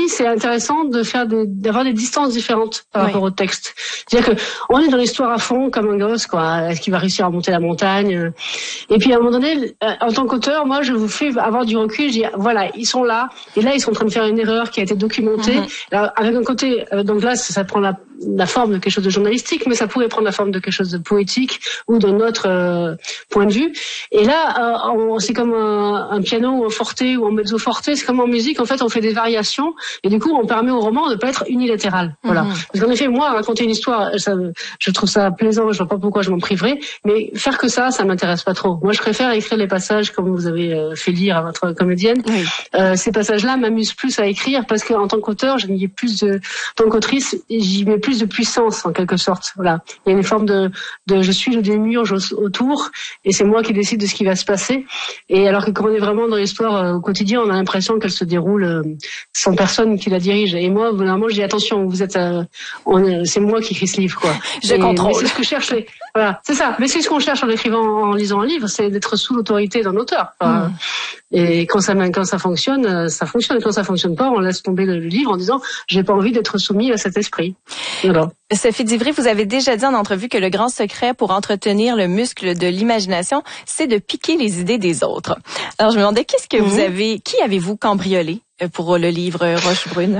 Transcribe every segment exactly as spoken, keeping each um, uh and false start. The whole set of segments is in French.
aussi, c'est intéressant de faire des, d'avoir des distances différentes par oui. rapport au texte. C'est-à-dire que on est dans l'histoire à fond, comme un gosse, quoi. Est-ce qu'il va réussir à monter la montagne? Et puis à un moment donné, en tant qu'auteur, moi, je vous fais avoir du recul. Je dis, voilà, ils sont là, et là, ils sont en train de faire une erreur qui a été documentée. Mm-hmm. Alors, avec un côté, donc là, ça prend la, la forme de quelque chose de journalistique, mais ça pourrait prendre la forme de quelque chose de poétique ou d'un autre euh, point de vue. Et là, euh, on, c'est comme un, un piano ou un forte ou un mezzo forte. C'est comme en musique, en fait, on fait des variations, et du coup, on permet au roman de pas être unilatéral. Voilà. Mm-hmm. Parce qu'en effet, moi, raconter une histoire, ça, je trouve ça plaisant. Je vois pas pourquoi je m'en priverais, mais faire que ça, ça m'intéresse pas trop. Moi, je préfère écrire les passages comme vous avez euh, fait lire à votre comédienne. Oui. Euh, ces passages-là m'amusent plus à écrire parce qu'en tant qu'auteur, j'y ai plus de, en tant qu'autrice, j'y mets plus de puissance en quelque sorte. Voilà, il y a une forme de, de je suis le démiurge autour et c'est moi qui décide de ce qui va se passer. Et alors que quand on est vraiment dans l'histoire euh, au quotidien, on a l'impression qu'elle se déroule euh, sans personne qui la dirige. Et moi, vraiment, je dis attention, vous êtes, euh, on, c'est moi qui écris ce livre, quoi. Je et, contrôle. C'est ce que je cherche. Les, voilà, c'est ça. Mais c'est ce qu'on cherche en écrivant, en lisant un livre, c'est d'être sous l'autorité d'un auteur. Enfin, mmh. Et quand ça, quand ça fonctionne, ça fonctionne. Et quand ça fonctionne pas, on laisse tomber le livre en disant j'ai pas envie d'être soumis à cet esprit. Voilà. Sophie Divry, vous avez déjà dit en entrevue que le grand secret pour entretenir le muscle de l'imagination, c'est de piquer les idées des autres. Alors je me demandais qu'est-ce que mmh. vous avez, qui avez-vous cambriolé pour le livre Roche Brune?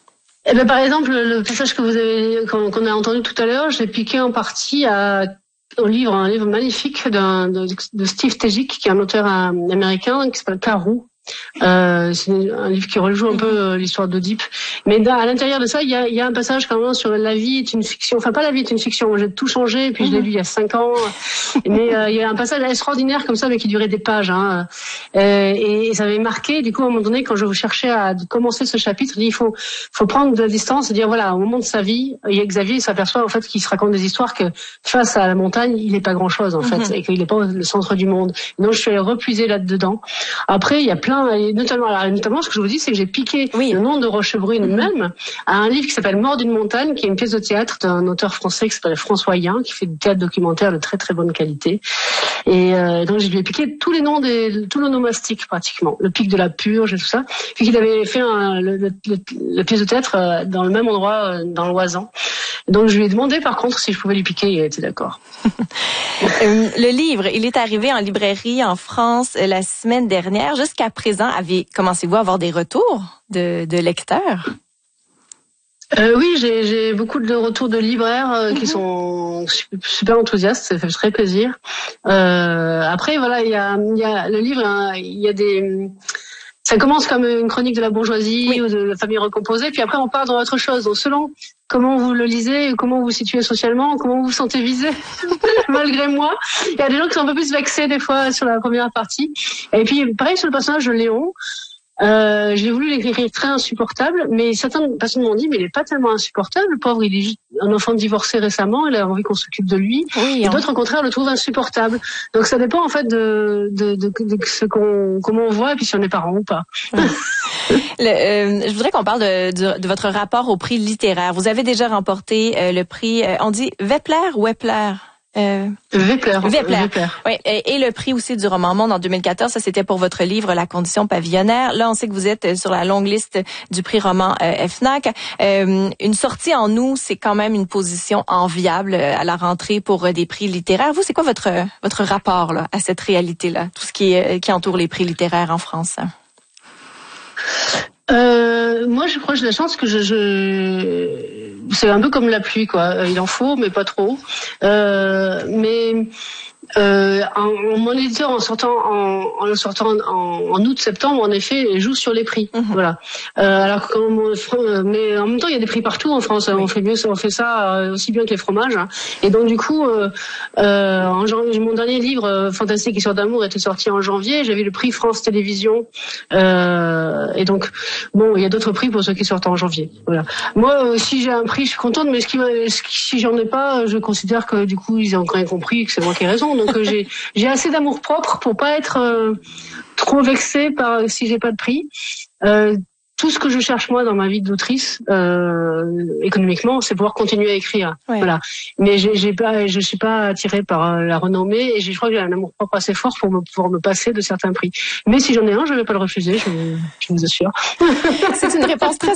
Eh ben, par exemple, le passage que vous avez, qu'on, qu'on a entendu tout à l'heure, je l'ai piqué en partie à, au livre, un livre magnifique d'un, de, de Steve Tegic, qui est un auteur un, américain, qui s'appelle Karou. Euh, c'est un livre qui rejoue un peu euh, l'histoire d'Oedipe. Mais dans, à l'intérieur de ça, il y a, il y a un passage quand même sur la vie est une fiction. Enfin, pas la vie est une fiction. J'ai tout changé, puis mm-hmm. je l'ai lu il y a cinq ans. Mais euh, il y a un passage extraordinaire comme ça, mais qui durait des pages. Hein. Euh, et, et ça m'avait marqué. Du coup, à un moment donné, quand je cherchais à commencer ce chapitre, il faut, faut prendre de la distance et dire voilà, au moment de sa vie, il y a Xavier, il s'aperçoit en fait qu'il se raconte des histoires que face à la montagne, il n'est pas grand-chose en mm-hmm. fait, et qu'il n'est pas le centre du monde. Donc, je suis allée repuiser là-dedans. Après, il y a plein et notamment, alors, notamment, ce que je vous dis, c'est que j'ai piqué oui. le nom de Roche Brune mm-hmm. même à un livre qui s'appelle Mort d'une montagne, qui est une pièce de théâtre d'un auteur français qui s'appelle François Yin, qui fait du théâtre documentaire de très très bonne qualité. Et euh, donc, je lui ai piqué tous les noms des, tout l'onomastique pratiquement, le pic de la Purge et tout ça. Puis qu'il avait fait un, le, le, le, la pièce de théâtre dans le même endroit, dans l'Oisans. Donc, je lui ai demandé par contre si je pouvais lui piquer, il a été d'accord. euh, le livre, il est arrivé en librairie en France la semaine dernière. Jusqu'à présent, avez, commencez-vous à avoir des retours de, de lecteurs? Euh, oui, j'ai, j'ai beaucoup de retours de libraires euh, qui mm-hmm. sont super enthousiastes, ça fait très plaisir. Euh, après, voilà, il y a, il y a le livre, hein, il y a des... Ça commence comme une chronique de la bourgeoisie oui. ou de la famille recomposée, puis après on part dans autre chose. Donc selon comment vous le lisez, comment vous vous situez socialement, comment vous vous sentez visé, malgré moi, il y a des gens qui sont un peu plus vexés des fois sur la première partie. Et puis pareil sur le personnage de Léon. Euh, j'ai voulu l'écrire très insupportable, mais certaines personnes m'ont dit mais il est pas tellement insupportable, le pauvre, il est juste un enfant divorcé récemment, il a envie qu'on s'occupe de lui. Oui, et d'autres au contraire le trouvent insupportable. Donc ça dépend en fait de de, de, de ce qu'on comment on voit et puis si on est parent ou pas. le, euh, je voudrais qu'on parle de, de, de votre rapport au prix littéraire. Vous avez déjà remporté euh, le prix, euh, on dit Vepler ou Wepler? Euh, Vepler. Vepler. Vepler. Oui, et, et le prix aussi du Roman Monde en deux mille quatorze, ça c'était pour votre livre La condition pavillonnaire. Là, on sait que vous êtes sur la longue liste du prix roman euh, F N A C. Euh, une sortie en août, c'est quand même une position enviable à la rentrée pour euh, des prix littéraires. Vous, c'est quoi votre votre rapport là à cette réalité-là, tout ce qui est, qui entoure les prix littéraires en France? Euh, moi, je crois que j'ai la chance que je, je... c'est un peu comme la pluie, quoi. Il en faut, mais pas trop. Euh, mais euh, en, mon éditeur, en sortant, en, en le sortant en, en août-septembre, en effet, joue sur les prix. Mmh. Voilà. Euh, alors que, mais en même temps, il y a des prix partout en France. Oui. On fait mieux, on fait ça aussi bien que les fromages. Hein. Et donc, du coup, euh, euh, en janvier, mon dernier livre, Fantastique Histoire d'amour, était sorti en janvier. J'avais le prix France Télévisions. Euh, et donc, bon, il y a d'autres prix pour ceux qui sortent en janvier. Voilà. Moi, euh, si j'ai un prix, je suis contente. Mais ce qui, ce qui, si j'en ai pas, je considère que du coup, ils ont rien compris, que c'est moi qui ai raison. Donc euh, j'ai j'ai assez d'amour propre pour pas être euh, trop vexée par si j'ai pas de prix. Euh, tout ce que je cherche moi dans ma vie d'autrice, euh, économiquement, c'est pouvoir continuer à écrire. Ouais. Voilà. Mais j'ai, j'ai pas, je suis pas attirée par la renommée et je crois que j'ai un amour propre assez fort pour me pouvoir me passer de certains prix. Mais si j'en ai un, je vais pas le refuser, je, je vous assure. C'est une réponse très